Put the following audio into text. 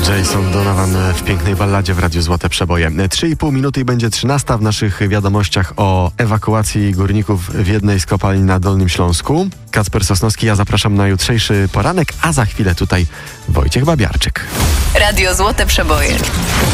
Jason Donovan w pięknej balladzie w Radiu Złote Przeboje. 3,5 minuty i będzie 13 w naszych wiadomościach o ewakuacji górników w jednej z kopalni na Dolnym Śląsku. Kacper Sosnowski, ja zapraszam na jutrzejszy poranek, a za chwilę tutaj Wojciech Babiarczyk. Radio Złote Przeboje.